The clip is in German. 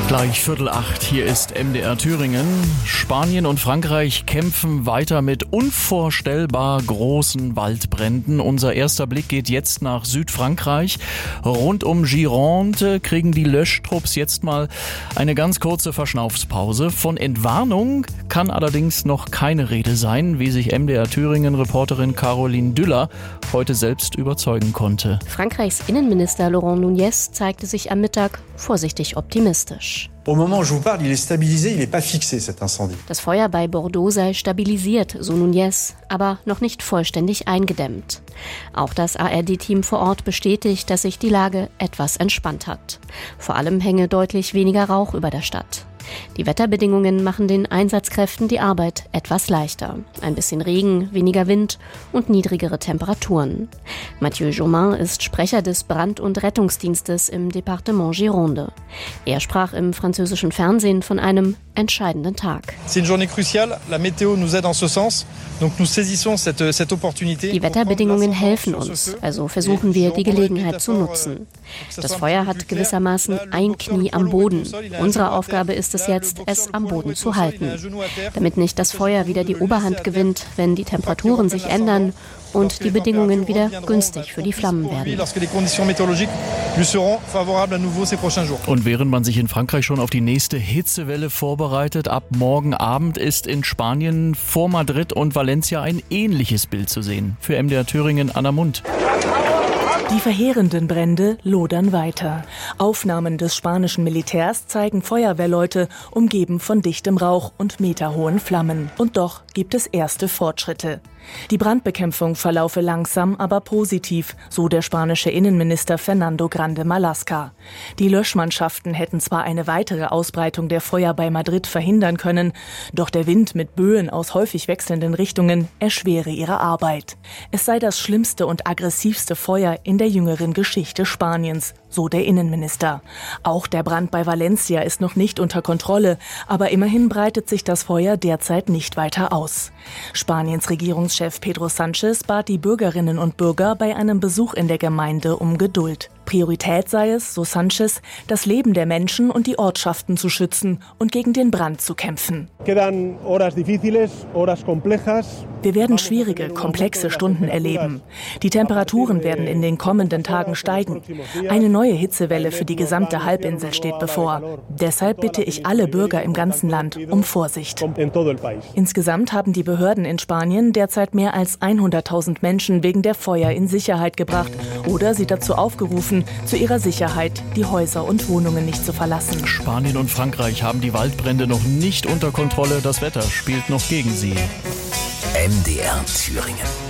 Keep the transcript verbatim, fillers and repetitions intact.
Gleich Viertel acht, hier ist M D R Thüringen. Spanien und Frankreich kämpfen weiter mit unvorstellbar großen Waldbränden. Unser erster Blick geht jetzt nach Südfrankreich. Rund um Gironde kriegen die Löschtrupps jetzt mal eine ganz kurze Verschnaufspause. Von Entwarnung kann allerdings noch keine Rede sein, wie sich M D R Thüringen-Reporterin Caroline Düller heute selbst überzeugen konnte. Frankreichs Innenminister Laurent Nunez zeigte sich am Mittag vorsichtig optimistisch. Au moment où je vous parle, il est stabilisé, il n'est pas fixé, cet incendie. Das Feuer bei Bordeaux sei stabilisiert, so Nunez, aber noch nicht vollständig eingedämmt. Auch das A R D-Team vor Ort bestätigt, dass sich die Lage etwas entspannt hat. Vor allem hänge deutlich weniger Rauch über der Stadt. Die Wetterbedingungen machen den Einsatzkräften die Arbeit etwas leichter. Ein bisschen Regen, weniger Wind und niedrigere Temperaturen. Mathieu Jaumin ist Sprecher des Brand- und Rettungsdienstes im Departement Gironde. Er sprach im französischen Fernsehen von einem entscheidenden Tag. C'est une journée cruciale. La météo nous aide en ce sens. Donc nous saisissons cette cette opportunité. Die Wetterbedingungen helfen uns, also versuchen wir, die Gelegenheit zu nutzen. Das Feuer hat gewissermaßen ein Knie am Boden. Unsere Aufgabe ist es jetzt, es am Boden zu halten, damit nicht das Feuer wieder die Oberhand gewinnt, wenn die Temperaturen sich ändern und die Bedingungen wieder günstig für die Flammen werden. Und während man sich in Frankreich schon auf die nächste Hitzewelle vorbereitet, ab morgen Abend ist in Spanien vor Madrid und Valencia ein ähnliches Bild zu sehen. Für M D R Thüringen Anna Mund. Die verheerenden Brände lodern weiter. Aufnahmen des spanischen Militärs zeigen Feuerwehrleute, umgeben von dichtem Rauch und meterhohen Flammen. Und doch gibt es erste Fortschritte. Die Brandbekämpfung verlaufe langsam, aber positiv, so der spanische Innenminister Fernando Grande Marlaska. Die Löschmannschaften hätten zwar eine weitere Ausbreitung der Feuer bei Madrid verhindern können, doch der Wind mit Böen aus häufig wechselnden Richtungen erschwere ihre Arbeit. Es sei das schlimmste und aggressivste Feuer in der jüngeren Geschichte Spaniens, so der Innenminister. Auch der Brand bei Valencia ist noch nicht unter Kontrolle, aber immerhin breitet sich das Feuer derzeit nicht weiter aus. Spaniens Regierungschef Pedro Sánchez bat die Bürgerinnen und Bürger bei einem Besuch in der Gemeinde um Geduld. Priorität sei es, so Sánchez, das Leben der Menschen und die Ortschaften zu schützen und gegen den Brand zu kämpfen. Wir werden schwierige, komplexe Stunden erleben. Die Temperaturen werden in den kommenden Tagen steigen. Eine neue Hitzewelle für die gesamte Halbinsel steht bevor. Deshalb bitte ich alle Bürger im ganzen Land um Vorsicht. Insgesamt haben die Behörden in Spanien derzeit mehr als hunderttausend Menschen wegen der Feuer in Sicherheit gebracht oder sie dazu aufgerufen, zu ihrer Sicherheit die Häuser und Wohnungen nicht zu verlassen. Spanien und Frankreich haben die Waldbrände noch nicht unter Kontrolle. Das Wetter spielt noch gegen sie. M D R Thüringen.